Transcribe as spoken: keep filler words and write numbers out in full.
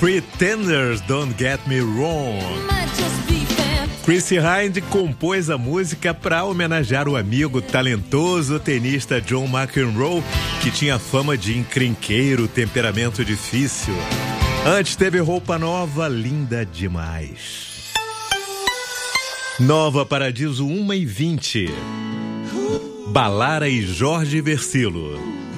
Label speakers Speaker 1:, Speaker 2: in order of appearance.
Speaker 1: Pretenders, Don't Get Me Wrong. Chrissie Hynde compôs a música para homenagear o amigo talentoso tenista John McEnroe, que tinha fama de encrenqueiro, temperamento difícil. Antes teve Roupa Nova, Linda Demais. Nova Paradiso uma e vinte. Balara e Jorge Versilo.